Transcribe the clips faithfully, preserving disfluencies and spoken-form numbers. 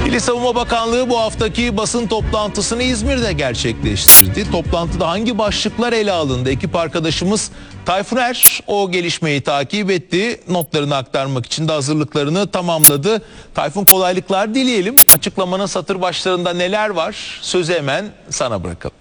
Milli Savunma Bakanlığı bu haftaki basın toplantısını İzmir'de gerçekleştirdi. Toplantıda hangi başlıklar ele alındı? Ekip arkadaşımız Tayfun Er o gelişmeyi takip etti. Notlarını aktarmak için de hazırlıklarını tamamladı. Tayfun, kolaylıklar dileyelim. Açıklamanın satır başlarında neler var? Sözü hemen sana bırakalım.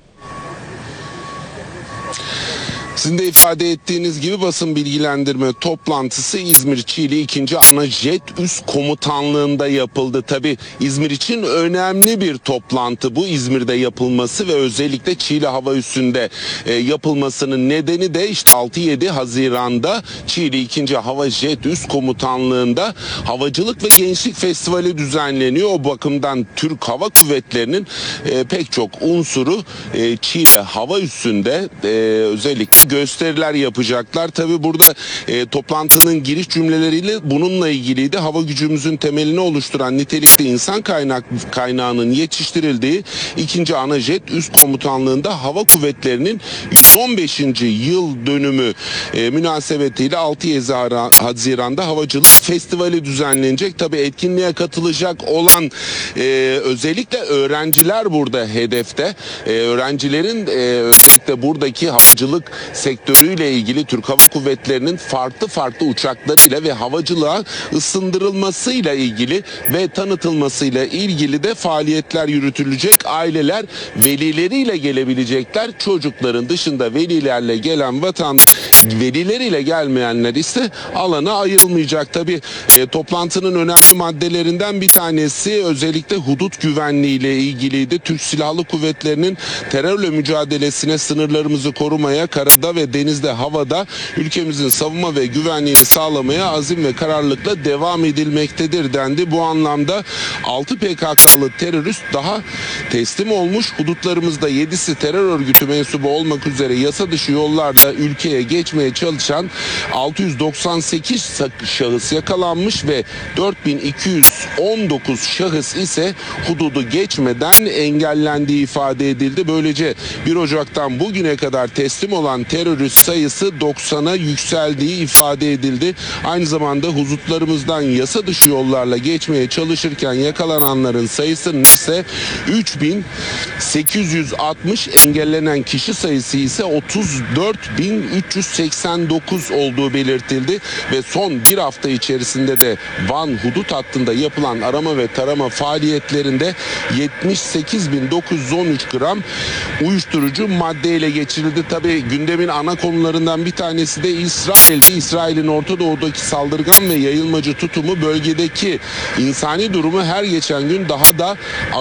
Sizin de ifade ettiğiniz gibi basın bilgilendirme toplantısı İzmir Çiğli ikinci Ana Jet Üst Komutanlığı'nda yapıldı. Tabii İzmir için önemli bir toplantı bu, İzmir'de yapılması ve özellikle Çiğli Hava Üssü'nde e, yapılmasının nedeni de işte altı yedi Haziran'da Çiğli ikinci Hava Jet Üst Komutanlığı'nda Havacılık ve Gençlik Festivali düzenleniyor. O bakımdan Türk Hava Kuvvetleri'nin e, pek çok unsuru e, Çiğli Hava Üssü'nde e, özellikle gösteriler yapacaklar. Tabii burada e, toplantının giriş cümleleriyle bununla ilgiliydi. Hava gücümüzün temelini oluşturan nitelikli insan kaynak kaynağının yetiştirildiği ikinci Ana Jet Üst Komutanlığı'nda Hava Kuvvetleri'nin yüz on beşinci yıl dönümü e, münasebetiyle altı Haziran'da Havacılık Festivali düzenlenecek. Tabii etkinliğe katılacak olan e, özellikle öğrenciler burada hedefte. E, öğrencilerin e, özellikle buradaki havacılık sektörüyle ilgili Türk Hava Kuvvetleri'nin farklı farklı uçaklarıyla ve havacılığa ısındırılmasıyla ilgili ve tanıtılmasıyla ilgili de faaliyetler yürütülecek. Aileler velileriyle gelebilecekler. Çocukların dışında velilerle gelen vatandaş, velileriyle gelmeyenler ise alana ayrılmayacak. Tabii e, toplantının önemli maddelerinden bir tanesi özellikle hudut güvenliği ile ilgiliydi. Türk Silahlı Kuvvetleri'nin terörle mücadelesine, sınırlarımızı korumaya, karada ve denizde, havada ülkemizin savunma ve güvenliğini sağlamaya azim ve kararlılıkla devam edilmektedir dendi. Bu anlamda altı P K K'lı terörist daha teslim olmuş. Hudutlarımızda yedisi terör örgütü mensubu olmak üzere yasa dışı yollarla ülkeye geçmeye çalışan altı yüz doksan sekiz şahıs yakalanmış ve dört bin iki yüz on dokuz şahıs ise hududu geçmeden engellendiği ifade edildi. Böylece bir Ocak'tan bugüne kadar teslim olan terörist sayısı doksana yükseldiği ifade edildi. Aynı zamanda hudutlarımızdan yasa dışı yollarla geçmeye çalışırken yakalananların sayısı ise üç bin sekiz yüz altmış, engellenen kişi sayısı ise otuz dört bin üç yüz seksen dokuz olduğu belirtildi ve son bir hafta içerisinde de Van hudut hattında yapılan arama ve tarama faaliyetlerinde yetmiş sekiz bin dokuz yüz on üç gram uyuşturucu madde ele geçirildi. Tabii gündemin ana konularından bir tanesi de İsrail'di. İsrail'in Orta Doğu'daki saldırgan ve yayılmacı tutumu bölgedeki insani durumu her geçen gün daha da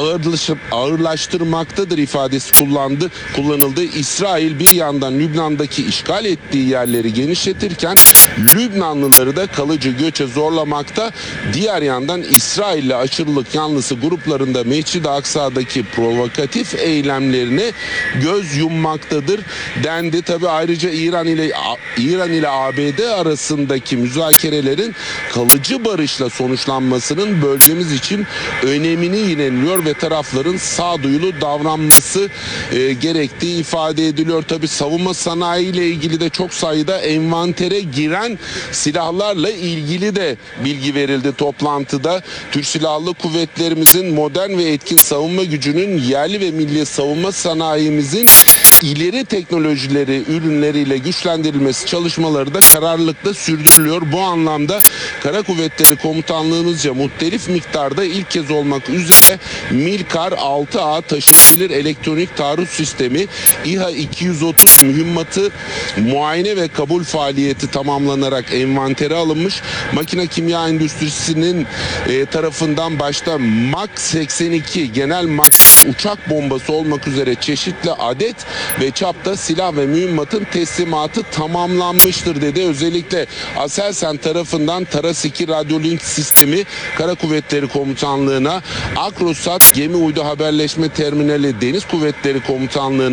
ağırlaştırmaktadır ifadesi kullandı, kullanıldı. İsrail bir yandan Lübnan'daki işgal ettiği yerleri genişletirken Lübnanlıları da kalıcı göçe zorlamakta. Diğer yandan İsrail'le aşırılık yanlısı gruplarında Mescid-i Aksa'daki provokatif eylemlerine göz yummaktadır dendi. Tabi ayrıca İran ile İran ile A B D arasındaki müzakerelerin kalıcı barışla sonuçlanmasının bölgemiz için önemini yineliyor ve tarafların sağduyulu davranması e, gerektiği ifade ediliyor. Tabi savunma sanayi ile ilgili de çok sayıda envantere giren silahlarla ilgili de bilgi verildi toplantıda. Türk Silahlı Kuvvetlerimizin modern ve etkin savunma gücünün yerli ve milli savunma sanayimizin ileri teknolojileri, ürünleriyle güçlendirilmesi çalışmaları da kararlılıkla sürdürülüyor. Bu anlamda Kara Kuvvetleri Komutanlığımızca muhtelif miktarda ilk kez olmak üzere Milkar altı A taşınabilir elektronik taarruz sistemi, İHA iki yüz otuz mühimmatı muayene ve kabul faaliyeti tamamlanarak envantere alınmış. Makine kimya endüstrisinin e, tarafından başta MAK seksen iki genel maksat uçak bombası olmak üzere çeşitli adet ve çapta silah ve mühimmatın teslimatı tamamlanmıştır dedi. Özellikle Aselsan tarafından Taras iki radyolink sistemi Kara Kuvvetleri Komutanlığı'na, Akrosat gemi uydu haberleşme terminali Deniz Kuvvetleri Komutanlığı'na